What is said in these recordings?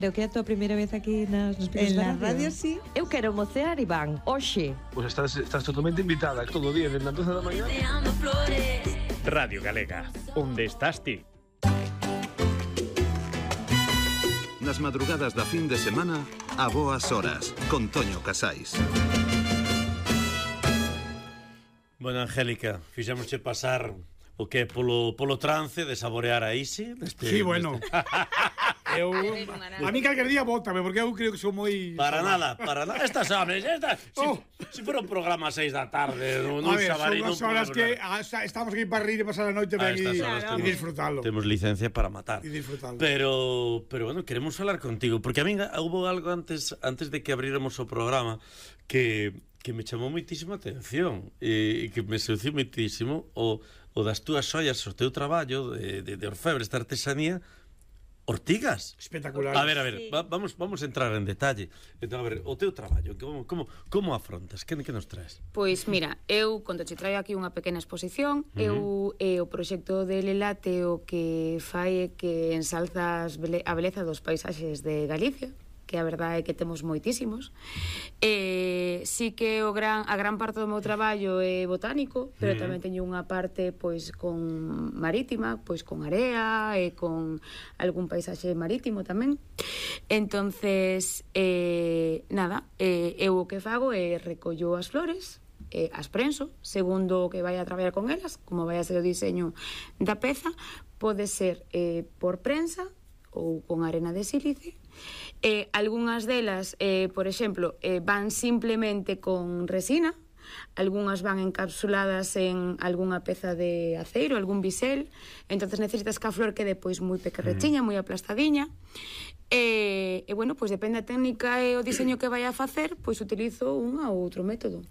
Creo que é a tua primeira vez aquí nos Picos En da la radio, sí. Eu quero mocear, Iván, hoxe. Pues estás totalmente invitada todo o día, desde las 12 da mañá. Radio Galega, onde estás ti? Nas madrugadas da fin de semana, a boas horas, con Toño Casais. Bueno, Angélica, fixémosche pasar o que polo trance de saborear a Isi. Sí, bueno. A mí calquer día bótame, porque eu creo que sou moi... Para nada. Estas horas, si fuera un programa a 6 da tarde, non sabarei... A ver, son as horas que estamos aquí para rir e pasar a noite e disfrutalo. Temos licencia para matar. E disfrutalo. Pero bueno, queremos falar contigo, porque a mí hubo algo antes de que abríramos o programa que me chamou moitísima atención e que me seduciu moitísimo o das túas xoias, o teu traballo de orfebre, esta artesanía. Ortigas. Espectacular. A ver, sí. vamos a entrar en detalle. Entón, a ver, o teu traballo, como afrontas? Que nos traes? Pois mira, eu conto che traio aquí unha pequena exposición. O proxecto de Lelate o que fai é que ensalza a beleza dos paisaxes de Galicia, que a verdade é que temos moitísimos. Sí que a gran parte do meu traballo é botánico, pero tamén teño unha parte pois con marítima, pois con area e con algún paisaxe marítimo tamén. Entonces, eu o que fago é recollo as flores, as prenso, segundo o que vai a traballar con elas, como vai a ser o diseño da peza, pode ser por prensa ou con arena de sílice. Algúnas delas, por exemplo, van simplemente con resina, algunhas van encapsuladas en algunha peza de aceiro, algún bisel, entonces necesitas que a flor quede pois moi pequerrechiña, moi aplastadiña. E bueno, pois depende da técnica e o diseño que vai a facer, pois utilizo un ou outro método.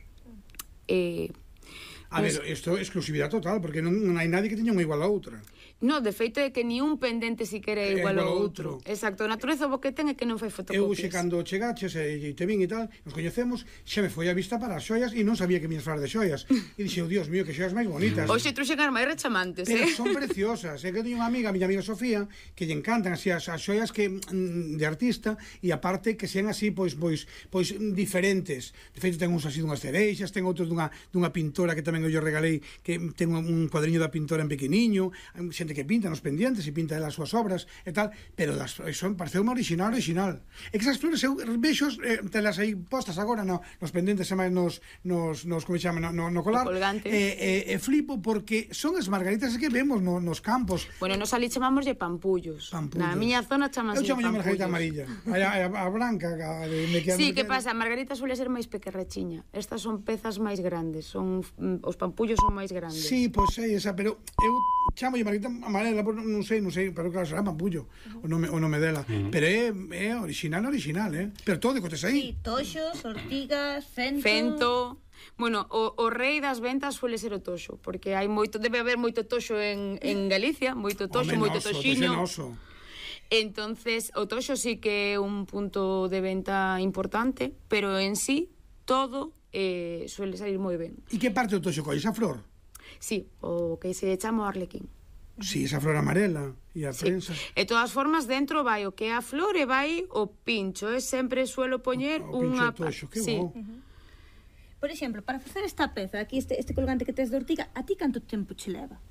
A ver, isto é exclusividade total, porque non hai nadie que teña unha igual a outra. No, de feito é que ni un pendente siquera é igual ao outro. Exacto, a natureza o que ten é que non fai fotocopias. Eu cando chegaches e te vin e tal, nos coñecemos, xa me foi a vista para as xoias e non sabía que me ias falar de xoias. E dixo, Dios mío, que xoias máis bonitas. Hoxe trouxen as máis rechamantes, Pero son preciosas. É que teño unha amiga, a miña amiga Sofía, que lle encantan así as xoias que de artista e aparte que sean así pois diferentes. De feito ten uns así dunhas cereixas, ten outros dunha pintora que tamén eu regalei, que ten un cuadriño da pintora en pequeniño, xente que pinta nos pendientes e pinta as súas obras e tal, pero son pareceu unha original. É que esas flores eu vexo telas aí postas agora nos pendentes e máis nos como se chama, no colar, e flipo porque son as margaritas que vemos nos campos. Bueno, nos ali chamámoslle pampullos. Na miña zona chamámoslle pampullos. Eu chamo margarita amarilla, a branca Sí, que pasa, a margarita suele ser máis pequerrechiña. Estas son pezas máis grandes, son os pampullos son máis grandes. Sí, pois é esa, pero eu chamo margarita amarela, non sei, pero claro, será pampullo o nome dela, pero é original, pero todo de cotes aí. Sí, toxos, ortigas, fento. Bueno, o rei das ventas suele ser o toxo, porque debe haber moito toxo en Galicia, moito toxo, moito toxiño. Entonces, o toxo sí que é un punto de venta importante, pero en sí todo suele salir moi ben. E que parte do toxo colle? Esa flor? Sí, o que se chama o arlequín. Sí, esa flor amarela e a prensa. De todas formas, dentro vai o que é a flor e vai o pincho. Sempre suelo poñer unha... O pincho toxo, que bo. Por exemplo, para facer esta peza, aquí este colgante que tes de ortiga, a ti canto tempo che leva?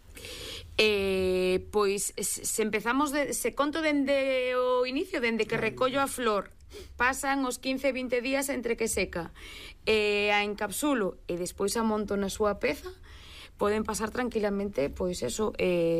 Pois, se empezamos, se conto dende o inicio, dende que recollo a flor, pasan os 15-20 días entre que seca, a encapsulo e despois a monto na súa peza, poden pasar tranquilamente, pois eso,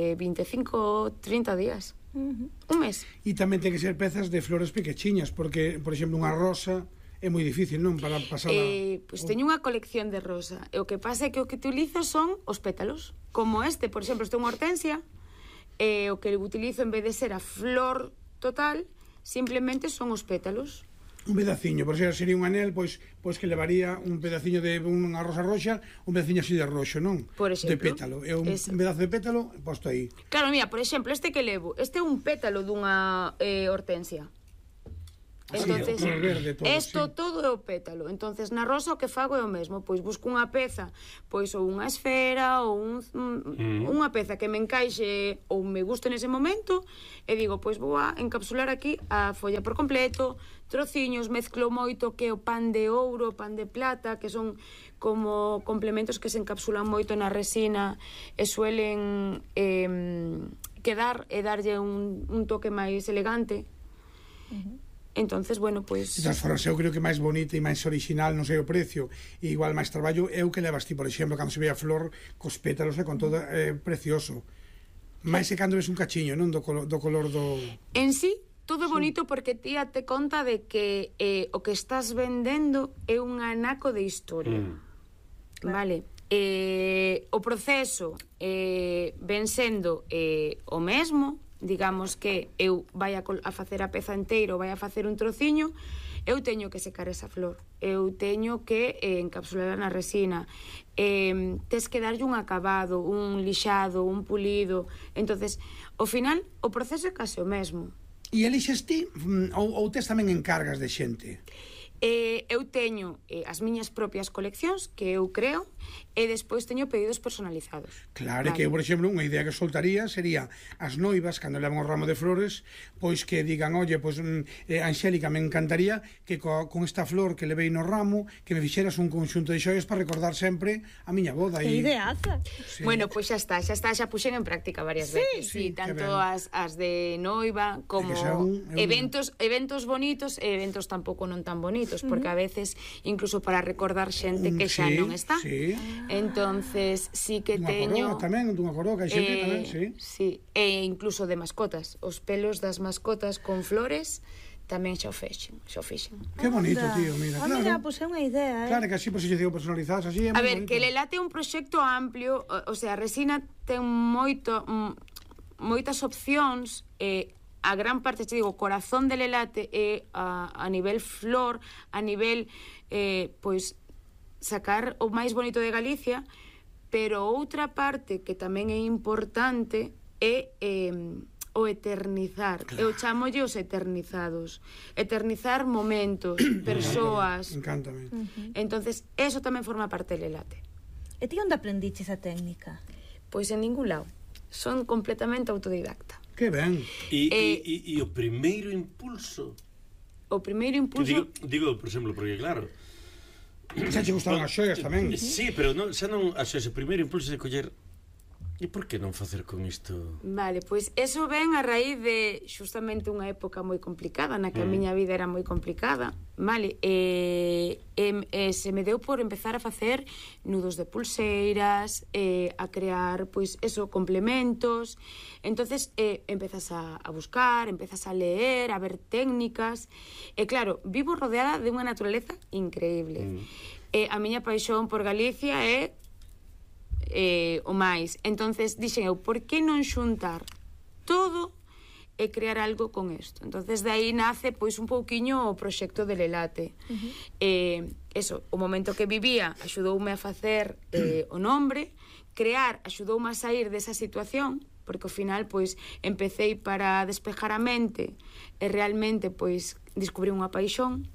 25-30 días. Un mes. E tamén ten que ser pezas de flores pequechiñas, porque, por exemplo, unha rosa é moi difícil, non? Para pasar pois teño unha colección de rosa, e o que pasa é que o que utilizo son os pétalos. Como por exemplo, este é unha hortensia, o que utilizo en vez de ser a flor total, simplemente son os pétalos. Un pedaciño, por exemplo, sería un anel, pois que levaría un pedaciño de unha rosa roxa, un pedaciño así de roxo, non? Por exemplo, de pétalo, é un pedazo de pétalo posto aí. Claro, mira, por exemplo, este que levo, este é un pétalo dunha hortensia. Entonces, o color verde todo, isto sí. todo é o pétalo. Entonces, na rosa o que fago é o mesmo. Pois busco unha peza, pois ou unha esfera, ou unha peza que me encaixe ou me guste nese momento, e digo, pois vou a encapsular aquí a folla por completo, trociños, mezclo moito que o pan de ouro, pan de plata, que son como complementos que se encapsulan moito na resina e suelen quedar e darlle un toque máis elegante. Entonces, bueno, pois... De todas formas, eu creo que máis bonita e máis original, non sei o precio, e igual máis traballo, é o que levas ti, por exemplo, cando se ve a flor cos pétalos e con todo precioso. Máis se cando ves un cachiño, non? Do color do... En sí, todo é bonito porque ti te conta de que o que estás vendendo é un anaco de historia. Vale? O proceso ven sendo o mesmo, digamos que eu vai a facer a peza inteira ou vai a facer un trociño, eu teño que secar esa flor, eu teño que encapsular na resina, tes que darlle un acabado, un lixado, un pulido. Entonces, ao final, o proceso é case o mesmo. E elixes ti ou tes tamén encargas de xente? Eu teño as miñas propias coleccións que eu creo e despois teño pedidos personalizados. Claro, que eu, por exemplo, unha idea que soltaría sería as noivas, cando levan o ramo de flores, pois que digan, oye, pois Angélica, me encantaría que con esta flor que levei no ramo, que me fixeras un conxunto de xoias para recordar sempre a miña boda. Que ideaza. Sí. Bueno, pois xa está, xa puxen en práctica varias veces. Sí, tanto as de noiva como eventos bonitos e eventos tampouco non tan bonitos, porque a veces incluso para recordar xente que xa non está. Sí. Entonces, sí que teño dunha coroa, que hai xente tamén, sí. Sí, e incluso de mascotas, os pelos das mascotas con flores tamén xa o fixen. Que bonito, tío, mira, claro. Mira, pois é unha idea, Claro que así, pois, eu digo personalizadas, así é A moi ver, bonito. que Lelate é un proxecto amplio, o sea, a resina ten moitas opcións, a gran parte, te digo, o corazón de Lelate é a nivel flor, a nivel, pois, sacar o máis bonito de Galicia, pero outra parte que tamén é importante é o eternizar. Eu chamolle os eternizados. Eternizar momentos, persoas. Encántame. Entonces, eso tamén forma parte de Lelate. E ti onde aprendiches a técnica? Pois en ningún lado. Son completamente autodidacta. Que ben. E o primeiro impulso? O primeiro impulso... Digo, por exemplo, porque claro... Xa che gustaban as xoias tamén. Sí, pero non, xa non as xoias, o primeiro impulso de coller... E por que non facer con isto? Vale, pois eso ven a raíz de xustamente unha época moi complicada, na que a miña vida era moi complicada, vale? Se me deu por empezar a facer nudos de pulseiras, a crear, pois, eso, complementos. Entonces, empezas a buscar, empezas a leer, a ver técnicas. E claro, vivo rodeada de unha naturaleza increíble. A miña paixón por Galicia é o máis. Entonces dixen eu, por que non xuntar todo e crear algo con isto? Entonces de aí nace pois un pouquiño o proxecto de Lelate. Eso, o momento que vivía axudoume a facer o nombre, crear axudoume a sair desa situación, porque ao final pois empecé para despejar a mente e realmente pois descubrí unha paixón.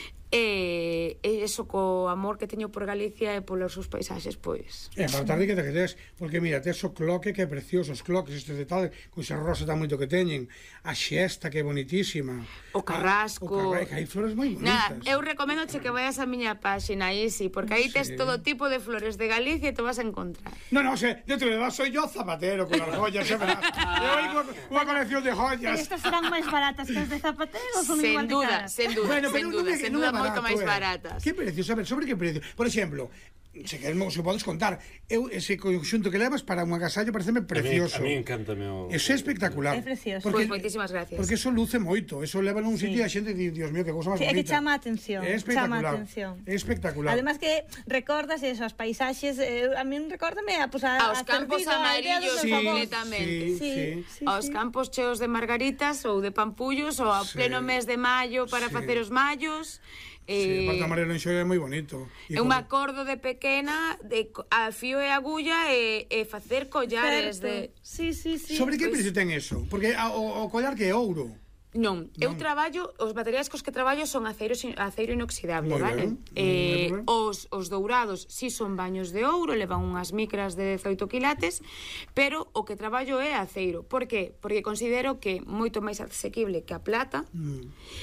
E eso, co amor que teño por Galicia e polos seus paisaxes, pois... E para tarde que te quedes, porque mira, tes o cloque que é precioso, os cloques estes de tal, con esa rosa tan moito que teñen, a xesta que é bonitísima, o carrasco... que hai flores moi bonitas. Nada, eu recomendoche que vayas á miña páxina, aí sí, porque aí tes todo tipo de flores de Galicia e te vas a encontrar. No, dentro de verdad soy yo zapatero con las joyas, xa verás. Eu aí con unha colección de joyas. Estas serán máis baratas que as de zapatero ou son igual de caras? Sen duda, moito máis baratas. Que precio? Saber, sobre que precio? Por exemplo, se podes contar, ese conxunto que levas para un agasallo pareceme precioso. A mí encántame o... Eso é espectacular. É precioso. Pois moitísimas gracias. Porque eso luce moito, eso leva nun sitio e a xente di, Dios mío, que cousa máis bonita. É que chama a atención. É espectacular. É espectacular. Además que recordas esos paisaxes, a min recórdame a aos campos amarillos, completamente. Aos campos cheos de margaritas ou de pampullos ou ao pleno mes de maio para facer os mallos. Sí, aparte amarelo en xoia é moi bonito. Eu me acordo de pequena a fío e agulla e facer collares de... Sí. Sobre que precio ten eso? Porque o collar que é ouro. Non, eu traballo, os materiais cos que traballo son aceiro inoxidable, Moi vale? ben, Os dourados si son baños de ouro, levan unhas micras de 18 quilates, pero o que traballo é aceiro. Por que? Porque considero que é moito máis asequible que a plata,